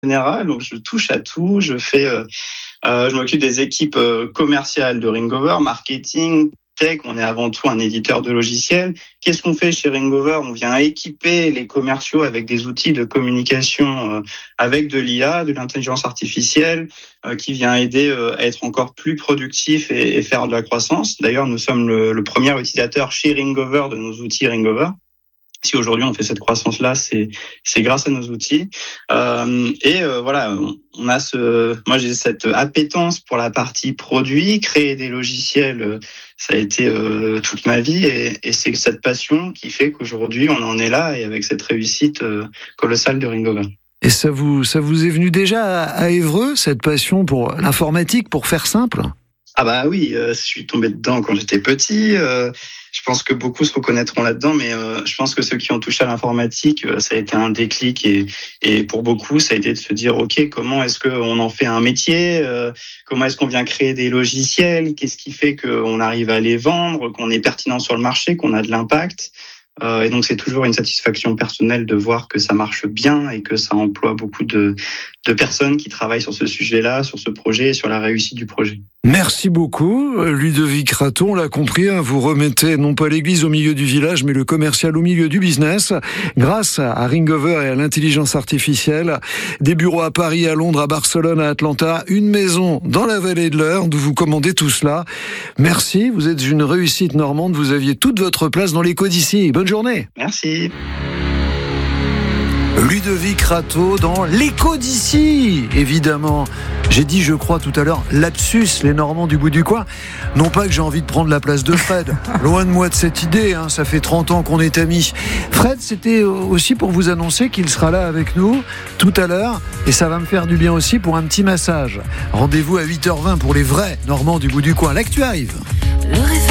général, donc je touche à tout. Je m'occupe des équipes commerciales de Ringover, marketing, tech. On est avant tout un éditeur de logiciels. Qu'est-ce qu'on fait chez Ringover ? On vient équiper les commerciaux avec des outils de communication avec de l'IA, de l'intelligence artificielle, qui vient aider à être encore plus productif et faire de la croissance. D'ailleurs, nous sommes le premier utilisateur chez Ringover de nos outils Ringover. Si aujourd'hui on fait cette croissance-là, c'est grâce à nos outils. Voilà, moi j'ai cette appétence pour la partie produit, créer des logiciels, ça a été toute ma vie, et c'est cette passion qui fait qu'aujourd'hui on en est là, et avec cette réussite colossale de Ringover. Et ça vous est venu déjà à Évreux, cette passion pour l'informatique, pour faire simple ? Ah bah oui, je suis tombé dedans quand j'étais petit. Je pense que beaucoup se reconnaîtront là-dedans, mais je pense que ceux qui ont touché à l'informatique, ça a été un déclic, et pour beaucoup, ça a été de se dire, ok, comment est-ce qu'on en fait un métier ? Comment est-ce qu'on vient créer des logiciels ? Qu'est-ce qui fait qu'on arrive à les vendre, qu'on est pertinent sur le marché, qu'on a de l'impact ? Et donc c'est toujours une satisfaction personnelle de voir que ça marche bien et que ça emploie beaucoup de personnes qui travaillent sur ce sujet-là, sur ce projet et sur la réussite du projet. Merci beaucoup, Ludovic Rateau. On l'a compris, vous remettez non pas l'église au milieu du village, mais le commercial au milieu du business. Grâce à Ringover et à l'intelligence artificielle, des bureaux à Paris, à Londres, à Barcelone, à Atlanta, une maison dans la vallée de l'Eure, d'où vous commandez tout cela. Merci, vous êtes une réussite normande, vous aviez toute votre place dans l'écho d'ici. Bonne journée. Merci. Ludovic Rateau dans l'écho d'ici, évidemment. J'ai dit, je crois, tout à l'heure, lapsus, les Normands du bout du coin. Non pas que j'ai envie de prendre la place de Fred. Loin de moi de cette idée, ça fait 30 ans qu'on est amis. Fred, c'était aussi pour vous annoncer qu'il sera là avec nous tout à l'heure. Et ça va me faire du bien aussi pour un petit massage. Rendez-vous à 8h20 pour les vrais Normands du bout du coin. Là que tu arrives.